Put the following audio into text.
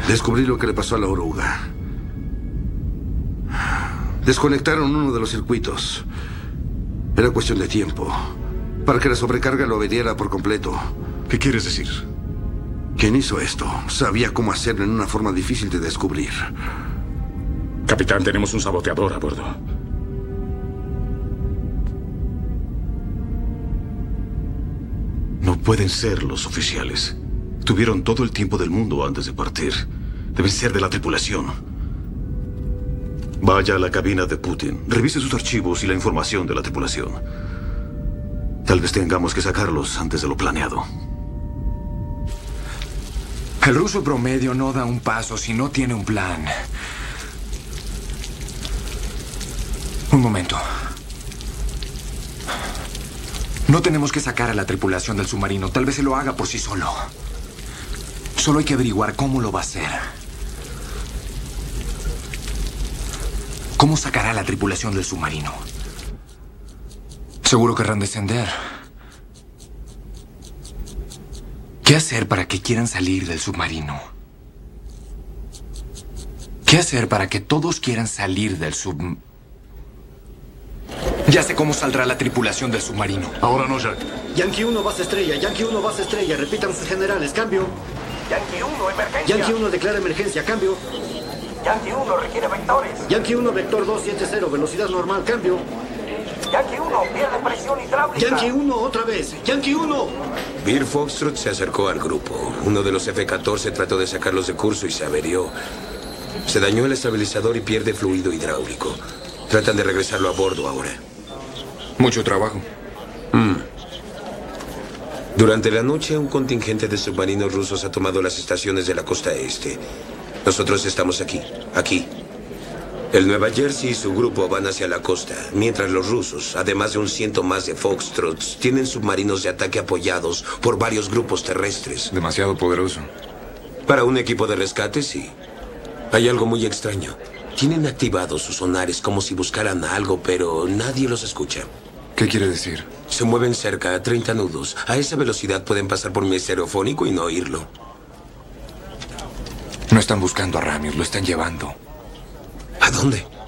Descubrí lo que le pasó a la oruga. Desconectaron uno de los circuitos. Era cuestión de tiempo para que la sobrecarga lo averiara por completo. ¿Qué quieres decir? Quien hizo esto sabía cómo hacerlo en una forma difícil de descubrir. Capitán, tenemos un saboteador a bordo. No pueden ser los oficiales. Tuvieron todo el tiempo del mundo antes de partir. Deben ser de la tripulación. Vaya a la cabina de Putin. Revise sus archivos y la información de la tripulación. Tal vez tengamos que sacarlos antes de lo planeado. El ruso promedio no da un paso si no tiene un plan. Un momento. No tenemos que sacar a la tripulación del submarino. Tal vez se lo haga por sí solo. Solo hay que averiguar cómo lo va a hacer. ¿Cómo sacará a la tripulación del submarino? Seguro querrán descender. ¿Qué hacer para que quieran salir del submarino? ¿Qué hacer para que todos quieran salir del submarino? Ya sé cómo saldrá la tripulación del submarino. Ahora no, Jack. Yankee 1, base estrella. Yankee 1, base estrella. Repitan sus generales. Cambio. Yankee 1, emergencia. Yankee 1, declara emergencia. Cambio. Yankee 1, requiere vectores. Yankee 1, vector 270. Velocidad normal. Cambio. Yankee 1, pierde presión hidráulica. Yankee 1, otra vez. Yankee 1. Beer Foxtrot se acercó al grupo. Uno de los F-14 trató de sacarlos de curso y se averió. Se dañó el estabilizador y pierde fluido hidráulico. Tratan de regresarlo a bordo ahora. Mucho trabajo. Durante la noche, un contingente de submarinos rusos ha tomado las estaciones de la costa este. Nosotros estamos aquí. El Nueva Jersey y su grupo van hacia la costa, mientras los rusos, además de un 100 más de Foxtrots, tienen submarinos de ataque apoyados por varios grupos terrestres. Demasiado poderoso. Para un equipo de rescate, sí. Hay algo muy extraño. Tienen activados sus sonares como si buscaran algo, pero nadie los escucha. ¿Qué quiere decir? Se mueven cerca a 30 nudos. A esa velocidad pueden pasar por mi estereofónico y no oírlo. No están buscando a Ramius, lo están llevando. ¿A dónde?